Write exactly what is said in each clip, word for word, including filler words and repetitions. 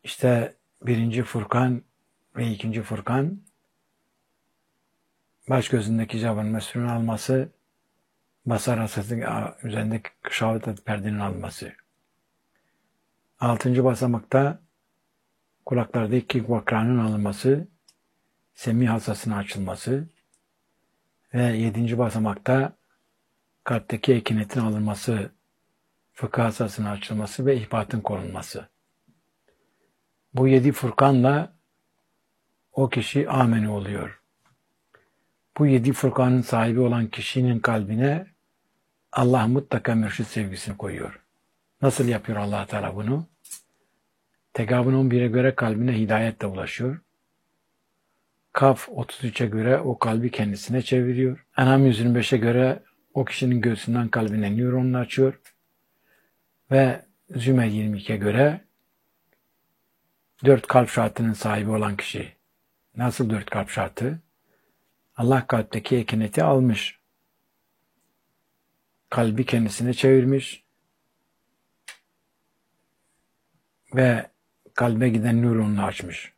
İşte birinci Furkan ve ikinci Furkan, baş gözündeki cabın mesulün alması, basar hasatı üzerindeki şahvet perdenin alması. Altıncı basamakta kulaklardaki vakranın alınması, semih hasasının açılması ve yedinci basamakta kalpteki ekinetin alınması, fıkıh hasasının açılması ve ihbatın korunması. Bu yedi Furkanla o kişi ameni oluyor. Bu yedi Furkanın sahibi olan kişinin kalbine Allah mutlaka mürşid sevgisini koyuyor. Nasıl yapıyor Allah Teala bunu? Tegabun on bire göre kalbine hidayetle ulaşıyor. Kaf otuz üçe göre o kalbi kendisine çeviriyor. En'am yüz yirmi beşe göre o kişinin göğsünden kalbine nöronunu açıyor. Ve Zümer yirmi ikiye göre dört kalp şartının sahibi olan kişi. Nasıl dört kalp şartı? Allah kalpteki ekineti almış. Kalbi kendisine çevirmiş. Ve kalbe giden nöronunu açmış.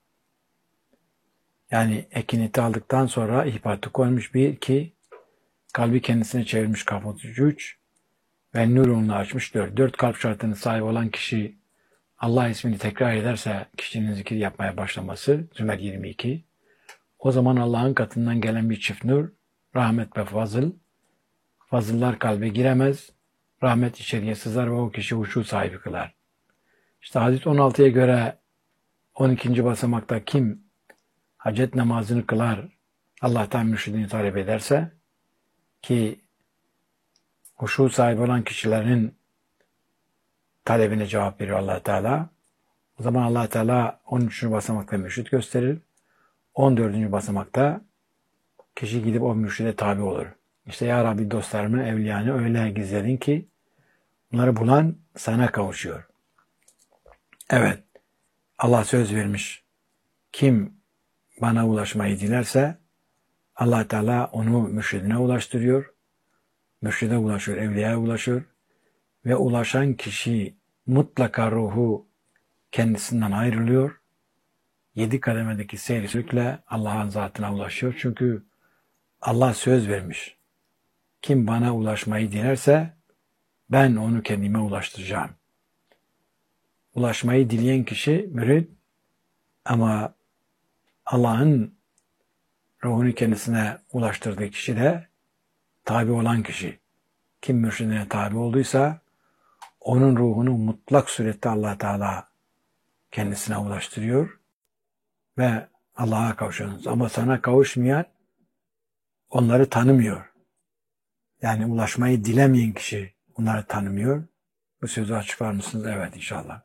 Yani ekineti aldıktan sonra ihbatı koymuş. Bir, iki, kalbi kendisine çevirmiş kafası. Üç ve nöronunu açmış. Dört. Dört kalp şartının sahibi olan kişi Allah ismini tekrar ederse kişinin zikir yapmaya başlaması. Zümer yirmi iki. O zaman Allah'ın katından gelen bir çift nur, rahmet ve fazıl. Fazıllar kalbe giremez. Rahmet içeriye sızar ve o kişi huşu sahibi kılar. İşte hadis on altıya göre on ikinci basamakta kim hacet namazını kılar, Allah'tan mürşidini talep ederse, ki huşu sahibi olan kişilerin talebine cevap veriyor Allah Teala. O zaman Allah Teala on üçüncü basamakta mürşid gösterir. on dördüncü basamakta kişi gidip o mürşide tabi olur. İşte ya Rabbi dostlarımı, evliyanı öyle gizledin ki bunları bulan sana kavuşuyor. Evet, Allah söz vermiş. Kim bana ulaşmayı dilerse Allah Teala onu mürşidine ulaştırıyor. Mürşide ulaşıyor, evliyaya ulaşıyor. Ve ulaşan kişi mutlaka ruhu kendisinden ayrılıyor. Yedi kademedeki seyircilikle Allah'ın zatına ulaşıyor. Çünkü Allah söz vermiş. Kim bana ulaşmayı dilerse ben onu kendime ulaştıracağım. Ulaşmayı dileyen kişi mürid, ama Allah'ın ruhunu kendisine ulaştırdığı kişi de tabi olan kişi. Kim mürşidine tabi olduysa onun ruhunu mutlak surette Allah Teala kendisine ulaştırıyor ve Allah'a kavuşuyorsunuz. Ama sana kavuşmayan onları tanımıyor. Yani ulaşmayı dilemeyen kişi onları tanımıyor. Bu sözü açıklar mısınız? Evet, inşallah.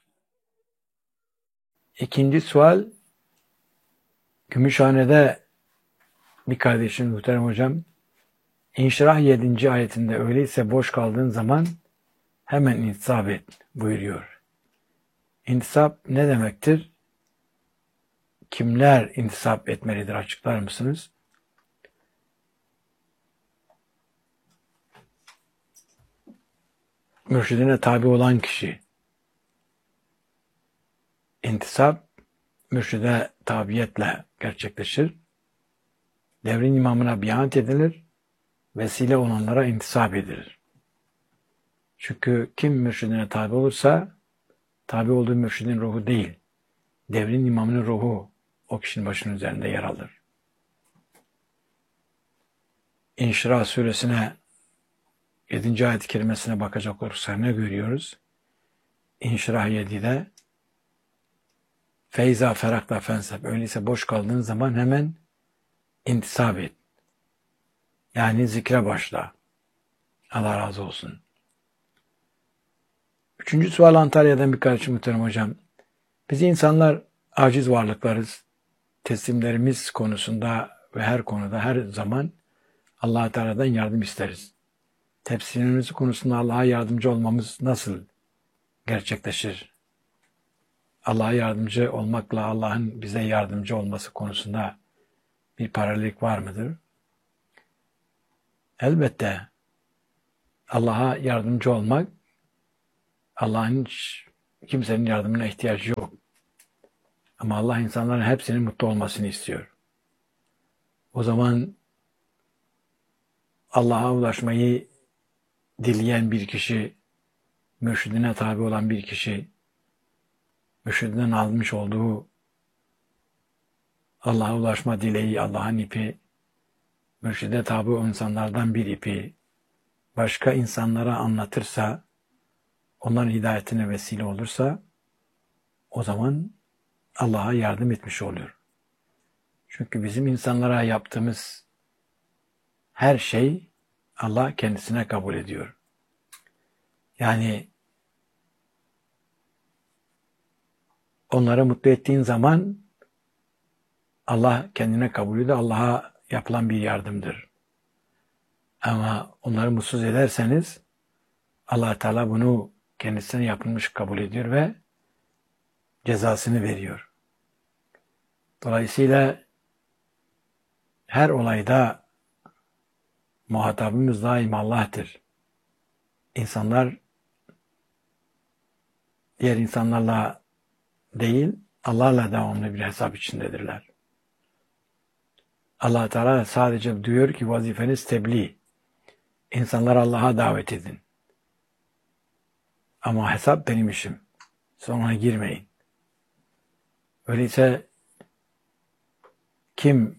İkinci sual, Gümüşhane'de bir kardeşim, muhterem hocam, İnşirah yedinci ayetinde öyleyse boş kaldığın zaman hemen intisap et buyuruyor. İntisap ne demektir? Kimler intisap etmelidir, açıklar mısınız? Mürşidine tabi olan kişi. İntisap, mürşide tabiyetle gerçekleşir. Devrin imamına biat edilir. Vesile olanlara intisap edilir. Çünkü kim mürşidine tabi olursa, tabi olduğu mürşidin ruhu değil, devrin imamının ruhu o kişinin başının üzerinde yer alır. İnşirah suresine yedinci ayet-i kerimesine bakacak olursak ne görüyoruz? İnşirah yedide Feyza ferakta fenseb, öyleyse boş kaldığın zaman hemen intisap et. Yani zikre başla. Allah razı olsun. Üçüncü sual Antalya'dan bir kardeşim, muhterem hocam. Biz insanlar aciz varlıklarız. Teslimlerimiz konusunda ve her konuda her zaman Allah Teala'dan yardım isteriz. Teslimlerimiz konusunda Allah'a yardımcı olmamız nasıl gerçekleşir? Allah'a yardımcı olmakla Allah'ın bize yardımcı olması konusunda bir paralellik var mıdır? Elbette Allah'a yardımcı olmak, Allah'ın kimsenin yardımına ihtiyacı yok. Ama Allah insanların hepsinin mutlu olmasını istiyor. O zaman Allah'a ulaşmayı dileyen bir kişi, mürşidine tabi olan bir kişi, mürşidinden almış olduğu Allah'a ulaşma dileği, Allah'ın ipi, mürşide tabi o insanlardan bir ipi, başka insanlara anlatırsa, onların hidayetine vesile olursa, o zaman Allah'a yardım etmiş oluyor. Çünkü bizim insanlara yaptığımız her şey Allah kendisine kabul ediyor. Yani onları mutlu ettiğin zaman Allah kendine kabul ediyor. Allah'a yapılan bir yardımdır. Ama onları mutsuz ederseniz Allah Teala bunu kendisine yapılmış kabul ediyor ve cezasını veriyor. Dolayısıyla her olayda muhatabımız daima Allah'tır. İnsanlar diğer insanlarla değil, Allah'la devamlı bir hesap içindedirler. Allah Teala sadece diyor ki vazifeniz tebliğ. İnsanları Allah'a davet edin. Ama hesap benim işim. Sonra girmeyin. Öyleyse kim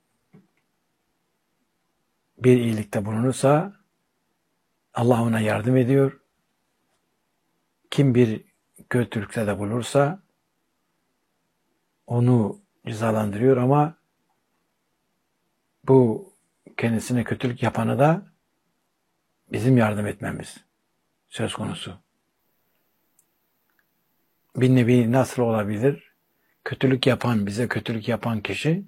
bir iyilikte bulunursa Allah ona yardım ediyor. Kim bir kötülükte de bulursa onu cezalandırıyor ama bu kendisine kötülük yapanı da bizim yardım etmemiz söz konusu. Bir nevi nasıl olabilir? Kötülük yapan, bize kötülük yapan kişi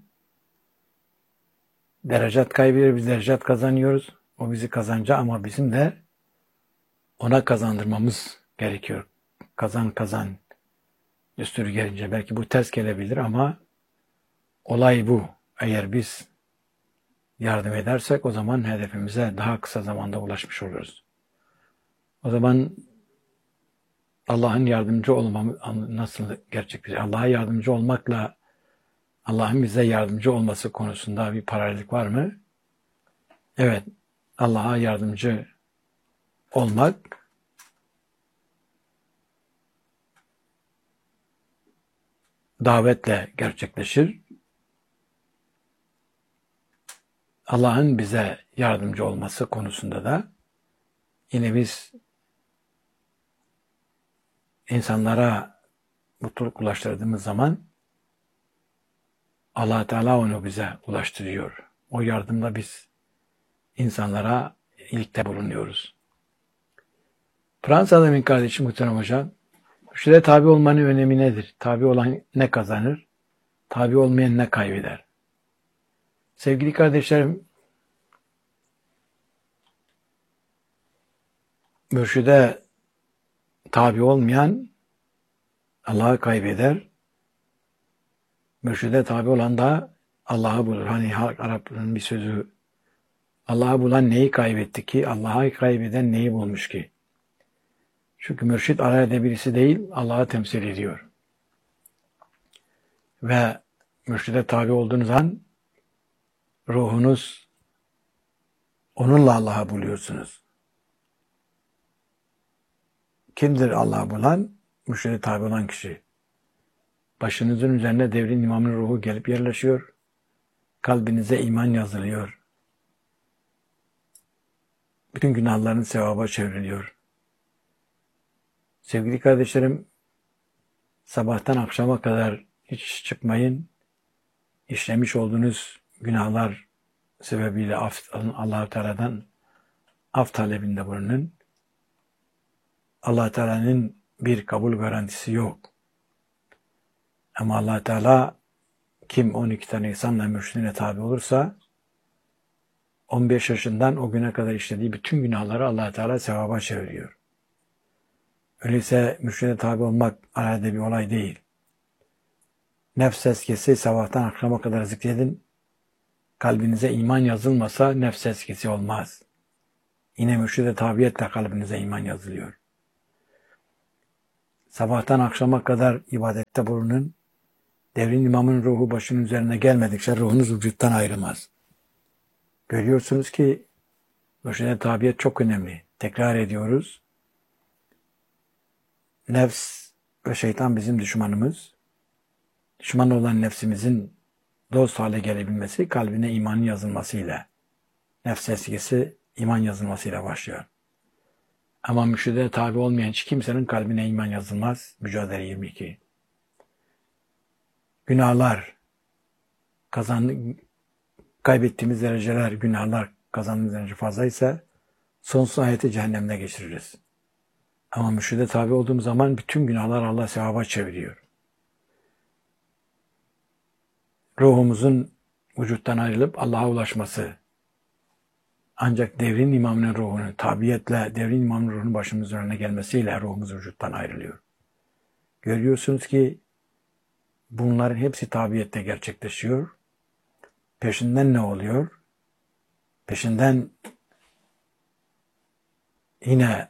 derecat kaybediyor, biz derecat kazanıyoruz. O bizi kazanca ama bizim de ona kazandırmamız gerekiyor. Kazan kazan düsturu gelince belki bu ters gelebilir ama olay bu. Eğer biz yardım edersek o zaman hedefimize daha kısa zamanda ulaşmış oluruz. O zaman Allah'ın yardımcı olmamız nasıl gerçekleşir? Allah'a yardımcı olmakla Allah'ın bize yardımcı olması konusunda bir paralellik var mı? Evet, Allah'a yardımcı olmak davetle gerçekleşir. Allah'ın bize yardımcı olması konusunda da yine biz insanlara mutluluk ulaştırdığımız zaman Allah Teala onu bize ulaştırıyor. O yardımla biz insanlara iyilikte bulunuyoruz. Fransa'da benim kardeşim Muhterem Hocam, mürşide tabi olmanın önemi nedir? Tabi olan ne kazanır? Tabi olmayan ne kaybeder? Sevgili kardeşlerim, mürşide tabi olmayan Allah'ı kaybeder. Mürşide tabi olan da Allah'ı bulur. Hani halk Arapların bir sözü, Allah'ı bulan neyi kaybetti ki? Allah'ı kaybeden neyi bulmuş ki? Çünkü mürşid arada birisi değil, Allah'ı temsil ediyor. Ve mürşide tabi olduğunuz an ruhunuz onunla Allah'ı buluyorsunuz. Kimdir Allah'ı bulan? Mürşide tabi olan kişi. Başınızın üzerine devrin imamının ruhu gelip yerleşiyor. Kalbinize iman yazılıyor. Bütün günahların sevaba çevriliyor. Sevgili kardeşlerim, sabahtan akşama kadar hiç çıkmayın. İşlemiş olduğunuz günahlar sebebiyle af, Allah-u Teala'dan af talebinde bulunun. Allah Teala'nın bir kabul garantisi yok. Ama Allah Teala kim on iki tane insanla mürşidine tabi olursa on beş yaşından o güne kadar işlediği bütün günahları Allah Teala sevaba çeviriyor. Öyleyse mürşide tabi olmak arada bir olay değil. Nefs eskisi sabahtan akşama kadar zikredin. Kalbinize iman yazılmasa nefs eskisi olmaz. Yine mürşide tabiyetle kalbinize iman yazılıyor. Sabahtan akşama kadar ibadette bulunun. Devrin imamın ruhu başının üzerine gelmedikçe ruhunuz vücuttan ayrılmaz. Görüyorsunuz ki mürşide tabiyet çok önemli. Tekrar ediyoruz. Nefs ve şeytan bizim düşmanımız. Düşman olan nefsimizin dost hale gelebilmesi kalbine imanın yazılmasıyla, nefs eskisi iman yazılmasıyla başlıyor. Ama mürşide tabi olmayan hiç kimsenin kalbine iman yazılmaz. Mücadele yirmi iki. Günahlar, kazan, kaybettiğimiz dereceler, günahlar kazandığımız derece fazlaysa sonsuz hayatı cehennemde geçiririz. Ama mürşide tabi olduğum zaman bütün günahlar Allah sevaba çeviriyor. Ruhumuzun vücuttan ayrılıp Allah'a ulaşması, ancak devrin imamının ruhunun tabiyetle devrin imamının ruhunun başımızın önüne gelmesiyle ruhumuz vücuttan ayrılıyor. Görüyorsunuz ki bunların hepsi tabiyette gerçekleşiyor. Peşinden ne oluyor? Peşinden yine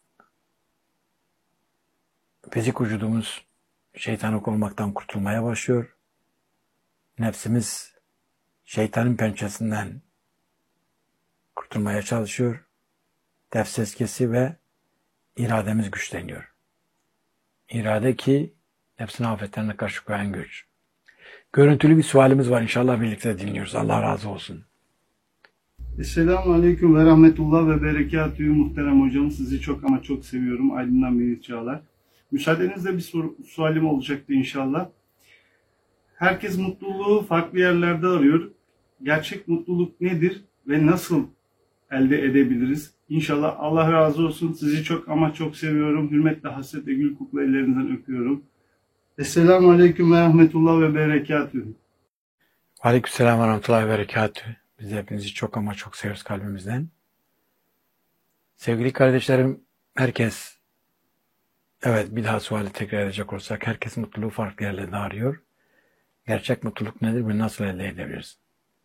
fizik vücudumuz şeytanlık olmaktan kurtulmaya başlıyor. Nefsimiz şeytanın pençesinden kurtulmaya çalışıyor. Nefs eskisi ve irademiz güçleniyor. İrade ki nefsin afetlerine karşı koyan güç. Görüntülü bir sualimiz var. İnşallah birlikte dinliyoruz. Allah razı olsun. Esselamu Aleyküm ve Rahmetullah ve Berekatühü muhterem hocam. Sizi çok ama çok seviyorum. Aydın'dan Melih Çağlar. Müsaadenizle bir soru, sualim olacaktı inşallah. Herkes mutluluğu farklı yerlerde arıyor. Gerçek mutluluk nedir ve nasıl elde edebiliriz? İnşallah Allah razı olsun. Sizi çok ama çok seviyorum. Hürmetle, hasretle, gül kokulu ellerinizden öpüyorum. Esselamu Aleyküm ve Rahmetullah ve Berekatühü. Aleykümselam ve Rahmetullahi ve Berekatühü. Biz de hepinizi çok ama çok seviyoruz kalbimizden. Sevgili kardeşlerim, herkes, evet bir daha suali tekrar edecek olsak, herkes mutluluğu farklı yerlerde arıyor. Gerçek mutluluk nedir ve nasıl elde edebiliriz?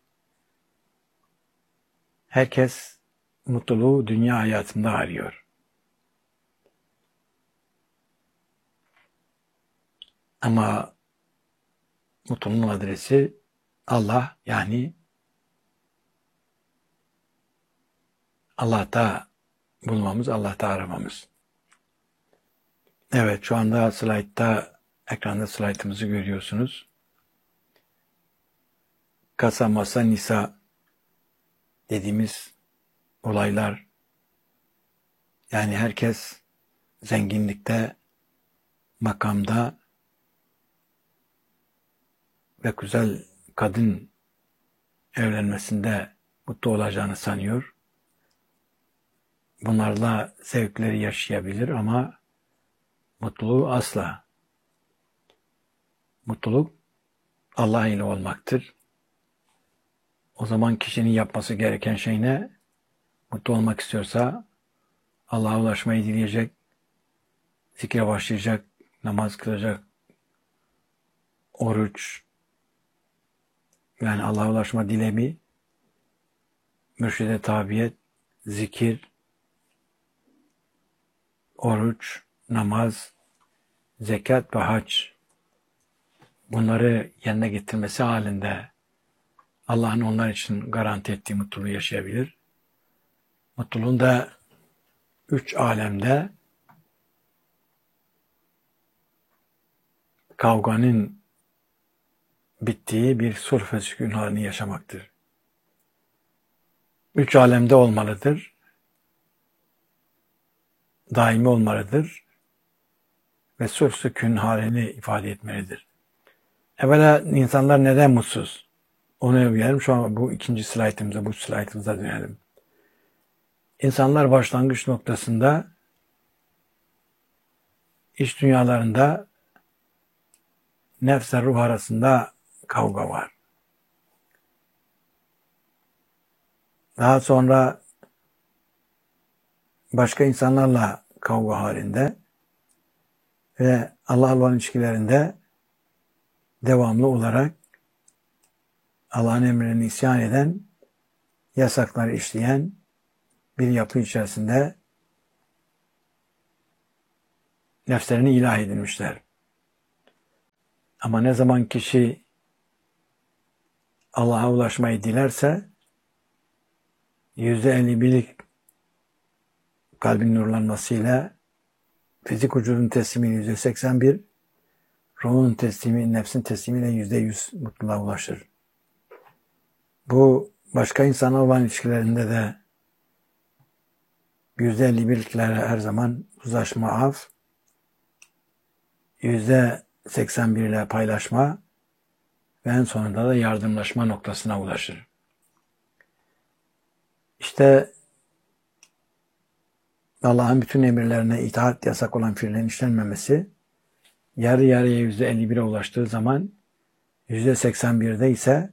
Herkes mutluluğu dünya hayatında arıyor. Ama mutluluğun adresi Allah, yani Allah'ta bulmamız, Allah'ta aramamız. Evet, şu anda slaytta, ekranda slaytımızı görüyorsunuz. Kasa, masa, nisa dediğimiz olaylar, yani herkes zenginlikte, makamda ve güzel kadın evlenmesinde mutlu olacağını sanıyor. Bunlarla zevkleri yaşayabilir ama mutluluğu asla. Mutluluk Allah ile olmaktır. O zaman kişinin yapması gereken şey ne? Mutlu olmak istiyorsa Allah'a ulaşmayı dileyecek, zikre başlayacak, namaz kılacak, oruç, yani Allah'a ulaşma dilemi, mürşide tabiyet, zikir, oruç, namaz, zekat ve hac, bunları yerine getirmesi halinde Allah'ın onlar için garanti ettiği mutluluğu yaşayabilir. Mutluluğun da üç alemde kavganın bittiği bir sulh ve sükun halini yaşamaktır. Üç alemde olmalıdır. Daimi olmalıdır. Ve sulh sükun halini ifade etmelidir. Evvela insanlar neden mutsuz? Onu görelim. Şu an bu ikinci slaytımıza, bu slaytımıza dönelim. İnsanlar başlangıç noktasında iç dünyalarında nefs ve ruh arasında kavga var. Daha sonra başka insanlarla kavga halinde ve Allah'la olan ilişkilerinde devamlı olarak Allah'ın emrine isyan eden, yasakları işleyen bir yapı içerisinde nefslerini ilah edinmişler. Ama ne zaman kişi Allah'a ulaşmayı dilerse yüzde elli birlik kalbin nurlanmasıyla fizik vücudun teslimiyle yüzde seksen bir, ruhun teslimi, nefsin teslimiyle yüzde yüz mutluluğa ulaşır. Bu başka insana olan ilişkilerinde de yüzde elli birliklere her zaman uzlaşma, af, yüzde seksen bir ile paylaşma ve en sonunda da yardımlaşma noktasına ulaşır. İşte Allah'ın bütün emirlerine itaat yasak olan fiillerin işlenmemesi, yarı yarıya yüzde elli bire ulaştığı zaman yüzde seksen birde ise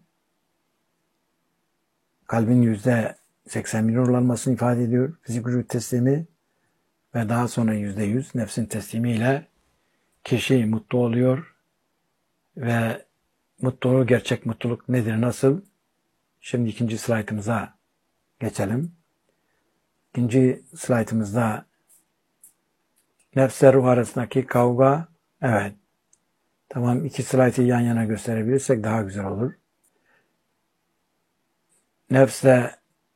kalbin yüzde seksen bir nurlanmasını ifade ediyor. Fizik vücut teslimi ve daha sonra yüzde yüz nefsin teslimiyle kişi mutlu oluyor ve mutluluğu, gerçek mutluluk nedir, nasıl? Şimdi ikinci slaytımıza geçelim. İkinci slaytımızda nefsle ruh arasındaki kavga, evet. Tamam, iki slaytı yan yana gösterebilirsek daha güzel olur. Nefsle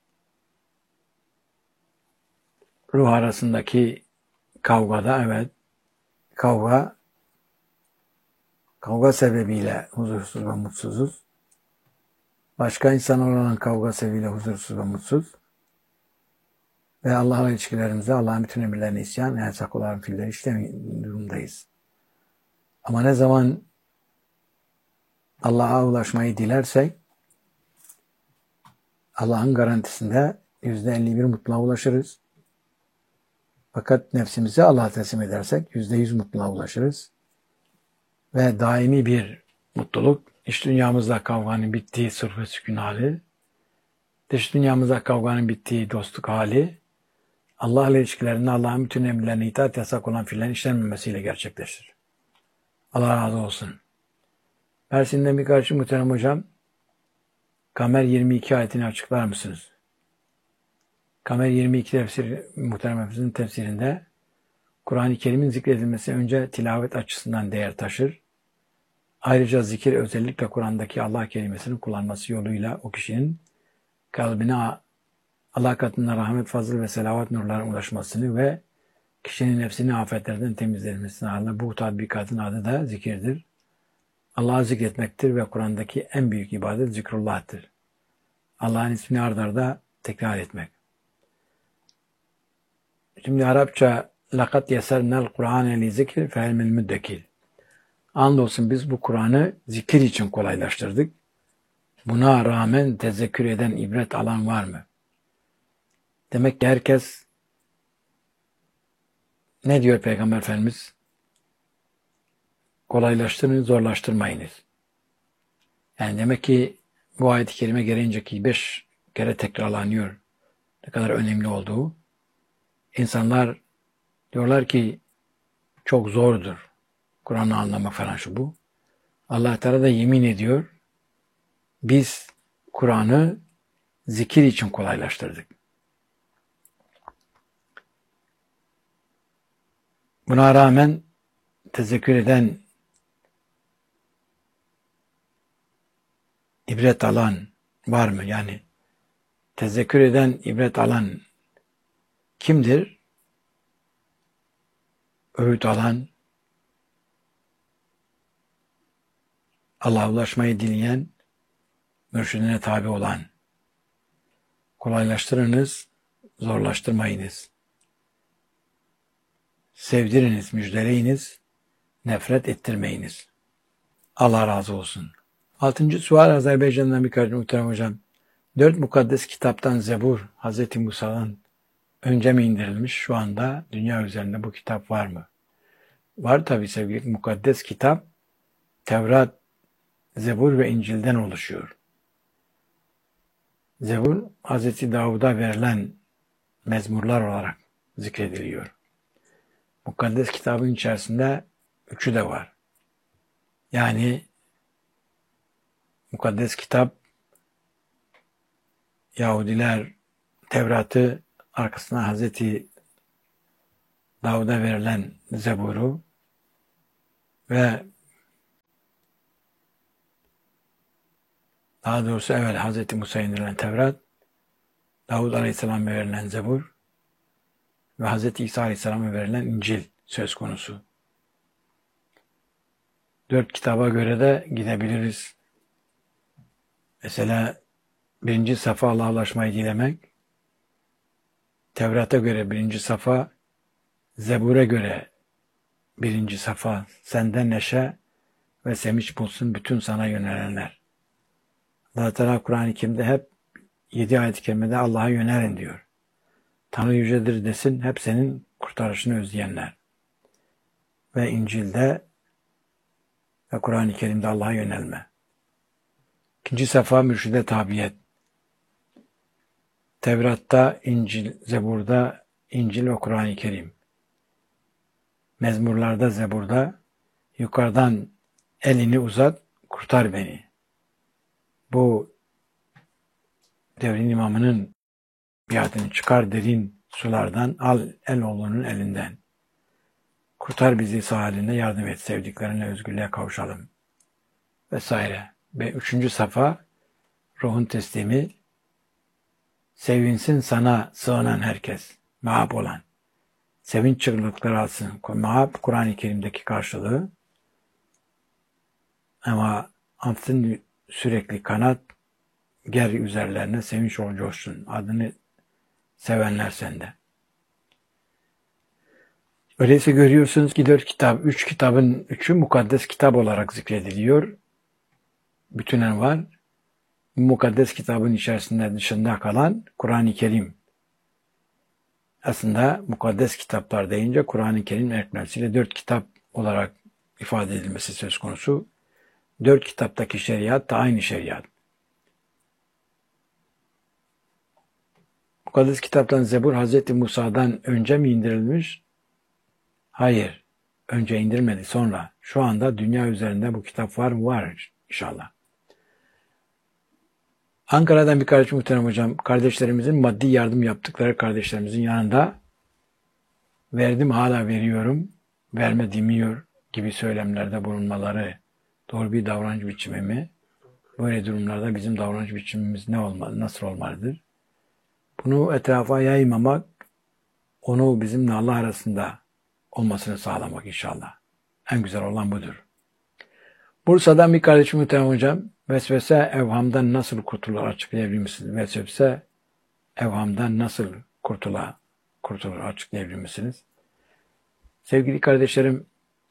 ruh arasındaki kavgada, evet, kavga, kavga sebebiyle huzursuz ve mutsuzuz. Başka insanlar olan kavga sebebiyle huzursuz ve mutsuz. Ve Allah'la ilişkilerimizde Allah'ın bütün emirlerine isyan, yasak olan fiilleri işleme durumdayız. Ama ne zaman Allah'a ulaşmayı dilersek Allah'ın garantisinde yüzde elli bir mutluluğa ulaşırız. Fakat nefsimizi Allah'a teslim edersek yüzde yüz mutluluğa ulaşırız. Ve daimi bir mutluluk, iç dünyamızda kavganın bittiği sırf ve sükun hali, dış dünyamızda kavganın bittiği dostluk hali, Allah'la ilişkilerinde Allah'ın bütün emirlerine itaat yasak olan fiillerin işlenmemesiyle gerçekleşir. Allah razı olsun. Mersin'den bir karşı muhterem hocam, Kamer yirmi iki ayetini açıklar mısınız? Kamer yirmi iki tefsir, muhterem hafızın tefsirinde Kur'an-ı Kerim'in zikredilmesi önce tilavet açısından değer taşır. Ayrıca zikir özellikle Kur'an'daki Allah kelimesini kullanması yoluyla o kişinin kalbine Allah katında rahmet, fazıl ve selavat nurlarına ulaşmasını ve kişinin nefsini afetlerden temizlenmesini sağlar. Bu tatbikatın adı da zikirdir. Allah'ı zikretmektir ve Kur'an'daki en büyük ibadet zikrullah'tır. Allah'ın ismini ard arda tekrar etmek. Şimdi Arapça لَقَدْ يَسَرْنَا الْقُرْآنَ لِذِكْرِ فَهَلْ مِنْ مُدَّكِرِ. Andolsun biz bu Kur'an'ı zikir için kolaylaştırdık. Buna rağmen tezekkür eden, ibret alan var mı? Demek ki herkes, ne diyor Peygamber Efendimiz? Kolaylaştırın, zorlaştırmayınız. Yani demek ki bu ayet-i kerime gereğince ki beş kere tekrarlanıyor. Ne kadar önemli olduğu. İnsanlar diyorlar ki çok zordur Kur'an'ı anlamak falan şu bu. Allah Teala da yemin ediyor. Biz Kur'an'ı zikir için kolaylaştırdık. Buna rağmen tezekkür eden, ibret alan var mı? Yani tezekkür eden, ibret alan kimdir? Öğüt alan, Allah'a ulaşmayı dileyen, mürşidine tabi olan. Kolaylaştırınız, zorlaştırmayınız. Sevdiriniz, müjdeleyiniz, nefret ettirmeyiniz. Allah razı olsun. Altıncı sual Azerbaycan'dan bir kardeşim muhterem hocam. Dört mukaddes kitaptan Zebur, Hazreti Musa'dan önce mi indirilmiş? Şu anda dünya üzerinde bu kitap var mı? Var tabi sevgili, mukaddes kitap Tevrat, Zebur ve İncil'den oluşuyor. Zebur, Hazreti Davud'a verilen mezmurlar olarak zikrediliyor. Mukaddes kitabın içerisinde üçü de var. Yani mukaddes kitap, Yahudiler Tevrat'ı arkasına Hazreti Davud'a verilen Zebur'u ve daha doğrusu evvel Hazreti Musa'ya indirilen Tevrat, Davud Aleyhisselam'a verilen Zebur ve Hazreti İsa Aleyhisselam'a verilen İncil söz konusu. Dört kitaba göre de gidebiliriz. Mesela birinci safa Allah'a ulaşmayı dilemek, Tevrat'a göre birinci safa, Zebur'a göre birinci safa, senden neşe ve sevinç bulsun bütün sana yönelenler. Allah Teala Kur'an-ı Kerim'de hep yedi ayet-i kerimede Allah'a yönelin diyor. Tanrı yücedir desin, hep senin kurtarışını özleyenler. Ve İncil'de ve Kur'an-ı Kerim'de Allah'a yönelme. İkinci safa mürşide tabiyet. Tevrat'ta, İncil, Zebur'da, İncil ve Kur'an-ı Kerim. Mezmurlarda, Zebur'da yukarıdan elini uzat, kurtar beni. Bu devrin imamının biatını çıkar derin sulardan, al el oğlunun elinden. Kurtar bizi sağ haline, yardım et, sevdiklerine özgürlüğe kavuşalım. Vesaire. Ve üçüncü safa, ruhun teslimi, sevinsin sana sığınan herkes, Mehab olan. Sevinç çığlıkları alsın. Mehab, Kur'an-ı Kerim'deki karşılığı. Ama altın sürekli kanat, ger üzerlerine sevinç ol coşsun. Adını sevenler sende. Öyleyse görüyorsunuz ki dört kitap, üç kitabın üçü mukaddes kitap olarak zikrediliyor. Bütünen var. Bu mukaddes kitabın içerisinde dışında kalan Kur'an-ı Kerim. Aslında mukaddes kitaplar deyince Kur'an-ı Kerim ekmesiyle dört kitap olarak ifade edilmesi söz konusu. Dört kitaptaki şeriat da aynı şeriat. Mukaddes kitaptan Zebur Hazreti Musa'dan önce mi indirilmiş? Hayır. Önce indirmedi, sonra. Şu anda dünya üzerinde bu kitap var mı? Var inşallah. Ankara'dan bir kardeşim muhterem hocam, kardeşlerimizin maddi yardım yaptıkları kardeşlerimizin yanında verdim hala veriyorum, verme demiyor gibi söylemlerde bulunmaları doğru bir davranış biçimi mi? Böyle durumlarda bizim davranış biçimimiz ne olmalı, nasıl olmalıdır? Bunu etrafa yaymamak, onu bizimle Allah arasında olmasını sağlamak inşallah. En güzel olan budur. Bursa'dan bir kardeşim muhterem hocam, vesvese evhamdan nasıl kurtulur açıklayabilir misiniz? Vesvese evhamdan nasıl kurtulur, kurtulur açıklayabilir misiniz? Sevgili kardeşlerim,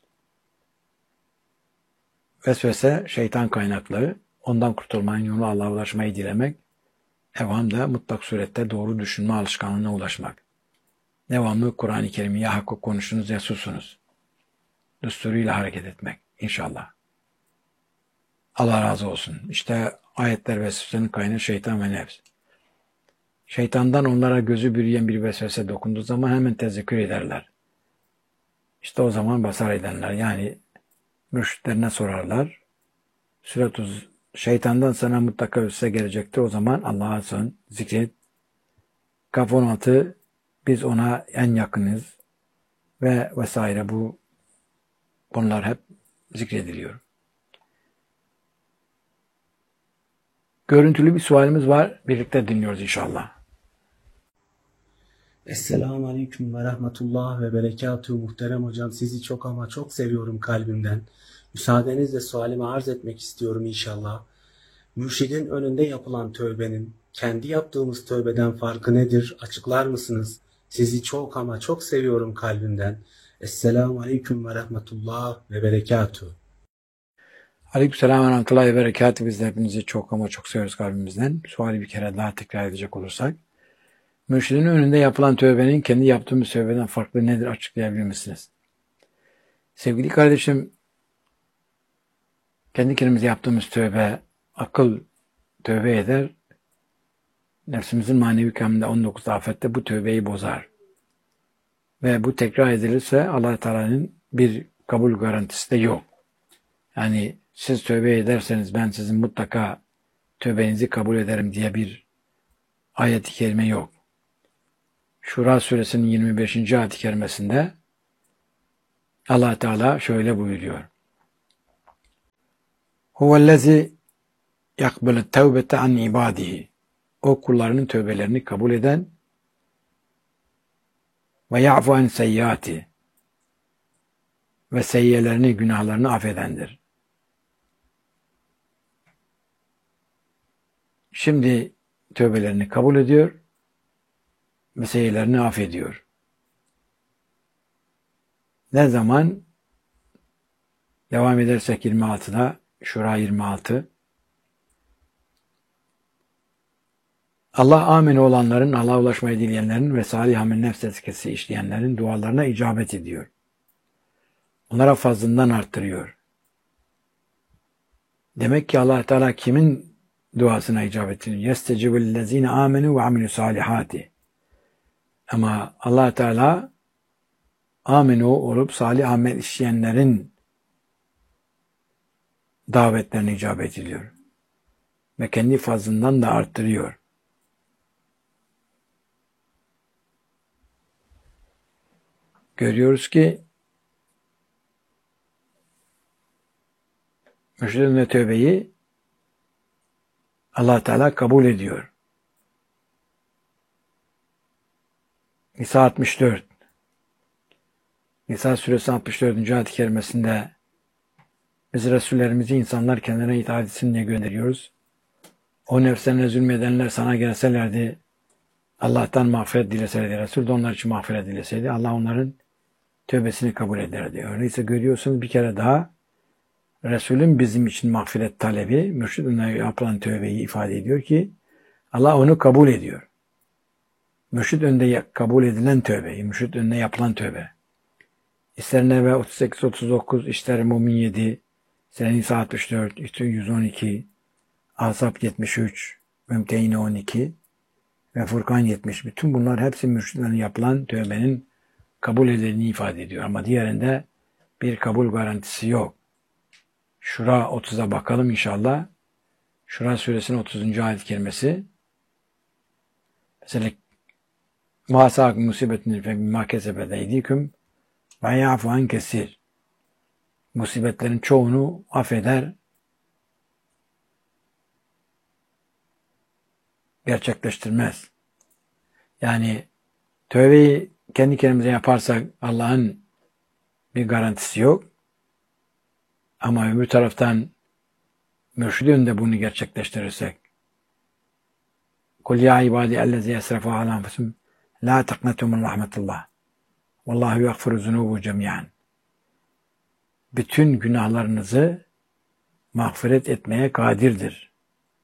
vesvese şeytan kaynaklı, ondan kurtulmanın yolu Allah'a ulaşmayı dilemek, evham da mutlak surette doğru düşünme alışkanlığına ulaşmak. Devamlı Kur'an-ı Kerim'i ya hakkı konuşunuz ya susunuz. Düsturuyla hareket etmek inşallah. Allah razı olsun. İşte ayetler vesvesenin kaynağı şeytan ve nefs. Şeytandan onlara gözü bürüyen bir vesvese dokunduğu zaman hemen tezekkür ederler. İşte o zaman basar edenler, yani mürşitlerine sorarlar. Sürat şeytandan sana mutlaka vesvese gelecektir. O zaman Allah'a sığın, zikret. Kaf on altı, biz ona en yakınız ve vesaire, bu bunlar hep zikrediliyor. Görüntülü bir sualimiz var. Birlikte dinliyoruz inşallah. Esselamu Aleyküm ve Rahmetullah ve Berekatuhu muhterem hocam. Sizi çok ama çok seviyorum kalbimden. Müsaadenizle sualimi arz etmek istiyorum inşallah. Mürşidin önünde yapılan tövbenin kendi yaptığımız tövbeden farkı nedir? Açıklar mısınız? Sizi çok ama çok seviyorum kalbimden. Esselamu Aleyküm ve Rahmetullah ve Berekatuhu. Aleykümselam ve rahmetullahi ve berekatuhu. Biz de hepinizi çok ama çok seviyoruz kalbimizden. Suali bir kere daha tekrar edecek olursak. Mürşidin önünde yapılan tövbenin kendi yaptığımız tövbeden farklı nedir açıklayabilir misiniz? Sevgili kardeşim, kendi kendimize yaptığımız tövbe, akıl tövbe eder. Nefsimizin manevi kamında on dokuz afette bu tövbeyi bozar. Ve bu tekrar edilirse Allah Teala'nın bir kabul garantisi de yok. Yani siz tövbe ederseniz ben sizin mutlaka tövbenizi kabul ederim diye bir ayet-i kerime yok. Şura suresinin yirmi beşinci ayet-i kerimesinde Allah Teala şöyle buyuruyor. Huvellezî yakbelu tevbete an ibadihi. O kullarının tövbelerini kabul eden ve ya'fu an seyyiati ve seyyiyelerini, günahlarını affedendir. Şimdi tövbelerini kabul ediyor ve seyyiyelerini affediyor. Ne zaman? Devam edersek yirmi altıda, Şura yirmi altı. Allah amine olanların, Allah'a ulaşmayı dileyenlerin ve salih amel nefs tezkiyesi işleyenlerin dualarına icabet ediyor. Onlara fazlından arttırıyor. Demek ki Allah Teala kimin duasına icabet ediyor? Yestecibüllezine amenu ve amilü salihati. Ama Allah Teala aminu olup salih amel işleyenlerin davetlerine icabet ediyor. Ve kendi fazlından da arttırıyor. Görüyoruz ki mürşidin ve tövbeyi Allah Teala kabul ediyor. Nisa altmış dört. Nisa suresi altmış dördüncü ayet-i kerimesinde biz Resullerimizi insanlar kendine itaat etsin diye gönderiyoruz. O nefslerine zulmedenler sana gelselerdi, Allah'tan mağfiret dileselerdi, Resul de onlar için mağfiret dileseydi, Allah onların tövbesini kabul ederdi. Öyleyse görüyorsunuz bir kere daha Resulün bizim için mağfiret talebi, mürşidine yapılan tövbeyi ifade ediyor ki Allah onu kabul ediyor. Mürşid önünde kabul edilen tövbe, mürşid önünde yapılan tövbe. İster Nebe otuz sekiz otuz dokuz, ister Mumin yedi, ister Nisa altmış dört, ister yüz on iki, Ahzab yetmiş üç, Mümtehine on iki ve Furkan yetmiş. Bütün bunlar hepsi mürşidlerine yapılan tövbenin kabul edildiğini ifade ediyor. Ama diğerinde bir kabul garantisi yok. Şura otuza bakalım inşallah. Şura suresinin otuzuncu ayet-i kerimesi. Mesela Mâsâk musibetini fe bimmâ kesebedeydikum ve ya'fu an kesir. Musibetlerin çoğunu affeder, gerçekleştirmez. Yani tövbeyi kendi kendimize yaparsak Allah'ın bir garantisi yok. Ama öbür taraftan mürşidin de bunu gerçekleştirirsek Kul ya ibadi ellezî esrafû alâ enfusihim lâ teknetû min rahmetullah vallâhu yagfiru zunûbu cemî'an. Bütün günahlarınızı mağfiret etmeye kadirdir.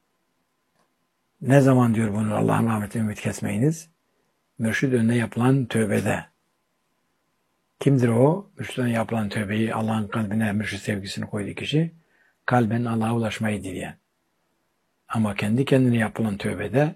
Ne zaman diyor bunu? Allah'ın rahmetine ümit kesmeyiniz. Mürşid önüne yapılan tövbede. Kimdir o? Mürşid önüne yapılan tövbeyi Allah'ın kalbine mürşid sevgisini koyduğu kişi, kalben Allah'a ulaşmayı dileyen. Ama kendi kendine yapılan tövbede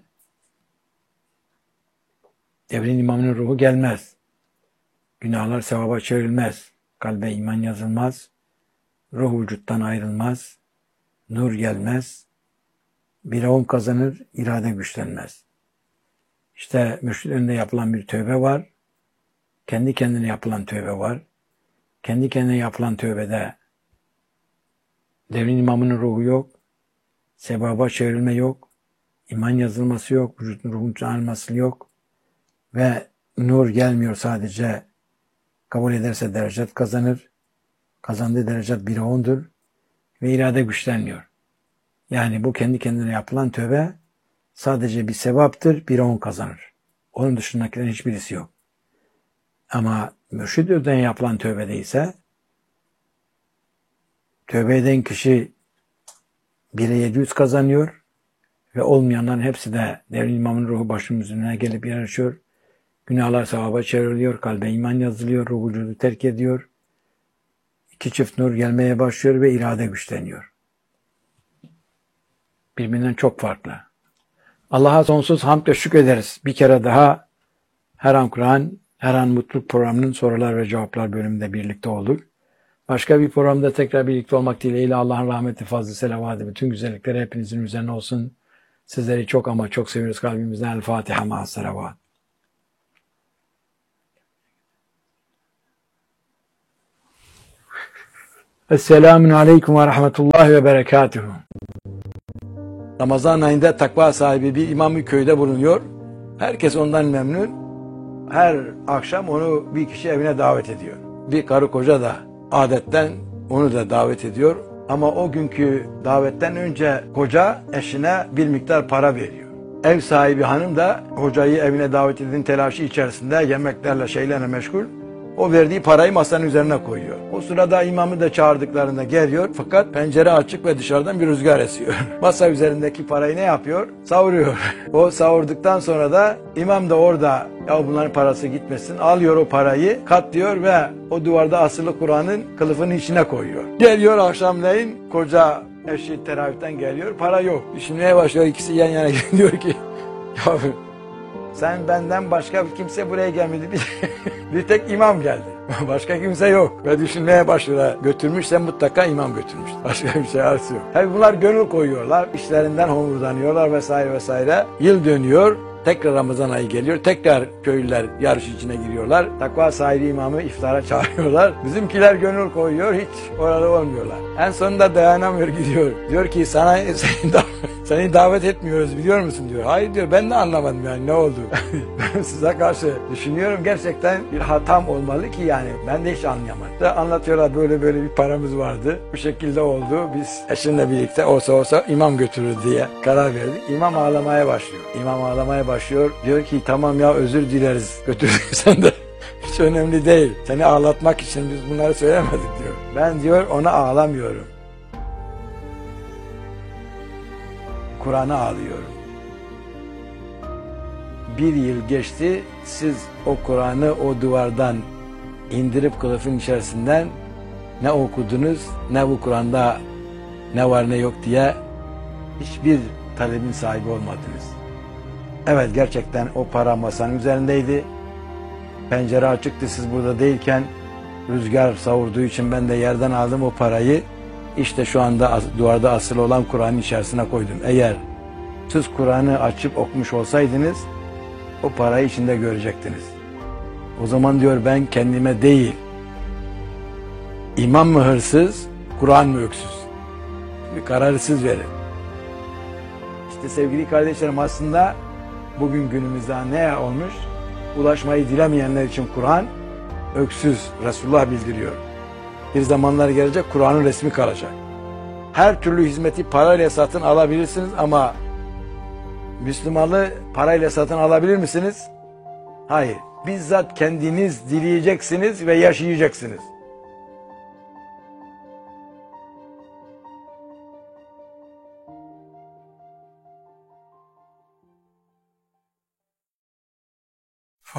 devrin imamının ruhu gelmez. Günahlar sevaba çevrilmez. Kalbe iman yazılmaz. Ruh vücuttan ayrılmaz. Nur gelmez. Bir avum kazanır, irade güçlenmez. İşte mürşid önünde yapılan bir tövbe var. Kendi kendine yapılan tövbe var. Kendi kendine yapılan tövbede devrin imamının ruhu yok. Sevaba çevrilme yok. İman yazılması yok. Vücudun ruhun çağırması yok. Ve nur gelmiyor sadece. Kabul ederse derecat kazanır. Kazandığı derecat bir ondur. Ve irade güçlenmiyor. Yani bu kendi kendine yapılan tövbe sadece bir sevaptır, bir on kazanır. Onun dışındakilerin hiçbirisi yok. Ama mürşid önünden yapılan tövbede ise tövbe eden kişi bire yedi yüz kazanıyor ve olmayanların hepsi de devrin imamın ruhu başımızın önüne gelip yer açıyor. Günahlar sevaba çevriliyor, kalbe iman yazılıyor, ruh vücudu terk ediyor. İki çift nur gelmeye başlıyor ve irade güçleniyor. Birbirinden çok farklı. Allah'a sonsuz hamd ve şükrederiz. Bir kere daha her an Kur'an, her an Mutluluk programının sorular ve cevaplar bölümünde birlikte olduk. Başka bir programda tekrar birlikte olmak dileğiyle Allah'ın rahmeti, fazlı, selavatı, bütün güzellikleri hepinizin üzerine olsun. Sizleri çok ama çok seviyoruz kalbimizden. El Fatiha ma'as selavat. Esselamun Aleyküm ve Rahmetullahi ve Berekatuhu. Ramazan ayında takva sahibi bir imam bir köyde bulunuyor. Herkes ondan memnun. Her akşam onu bir kişi evine davet ediyor. Bir karı koca da adetten onu da davet ediyor. Ama o günkü davetten önce koca eşine bir miktar para veriyor. Ev sahibi hanım da hocayı evine davet edin telaşı içerisinde yemeklerle şeylerle meşgul. O verdiği parayı masanın üzerine koyuyor. O sırada imamı da çağırdıklarında geliyor. Fakat pencere açık ve dışarıdan bir rüzgar esiyor. Masa üzerindeki parayı ne yapıyor? Savuruyor. O savurduktan sonra da imam da orada ya bunların parası gitmesin. Alıyor o parayı, katlıyor ve o duvarda asılı Kur'an'ın kılıfının içine koyuyor. Geliyor akşamleyin koca eşi teravihten geliyor. Para yok. Düşünmeye başlıyor. İkisi yan yana diyor ki ya sen benden başka kimse buraya gelmedi. Bir tek imam geldi. Başka kimse yok. Ve düşünmeye başlıyor. Götürmüşse mutlaka imam götürmüş. Başka bir şey arası yok. Tabi bunlar gönül koyuyorlar. İşlerinden homurdanıyorlar vesaire vesaire. Yıl dönüyor. Tekrar Ramazan ayı geliyor. Tekrar köylüler yarış içine giriyorlar. Takva sahibi imamı iftara çağırıyorlar. Bizimkiler gönül koyuyor. Hiç orada olmuyorlar. En sonunda dayanamıyor gidiyor. Diyor ki sana seni, da, seni davet etmiyoruz biliyor musun diyor. Hayır diyor ben de anlamadım yani ne oldu. Size karşı düşünüyorum gerçekten bir hatam olmalı ki yani ben de hiç anlayamadım. Da anlatıyorlar böyle böyle bir paramız vardı. Bu şekilde oldu. Biz eşimle birlikte olsa olsa imam götürür diye karar verdik. İmam ağlamaya başlıyor. İmam ağlamaya başlıyor. Diyor ki tamam ya özür dileriz götürdüysen de hiç önemli değil. Seni ağlatmak için biz bunları söylemedik diyor. Ben diyor ona ağlamıyorum. Kur'an'a ağlıyorum. Bir yıl geçti, siz o Kur'an'ı o duvardan indirip kılıfın içerisinden ne okudunuz, ne bu Kur'an'da ne var ne yok diye hiçbir talebin sahibi olmadınız. Evet gerçekten o para masanın üzerindeydi. Pencere açıktı siz burada değilken rüzgar savurduğu için ben de yerden aldım o parayı. İşte şu anda duvarda asılı olan Kur'an'ın içerisine koydum. Eğer siz Kur'an'ı açıp okumuş olsaydınız o parayı içinde görecektiniz. O zaman diyor ben kendime değil, imam mı hırsız, Kur'an mı öksüz? Bir kararı siz verin. İşte sevgili kardeşlerim aslında bugün günümüzde ne olmuş? Ulaşmayı dilemeyenler için Kur'an öksüz, Resulullah bildiriyor. Bir zamanlar gelecek Kur'an'ın resmi kalacak. Her türlü hizmeti parayla satın alabilirsiniz ama Müslümanlığı parayla satın alabilir misiniz? Hayır. Bizzat kendiniz dileyeceksiniz ve yaşayacaksınız.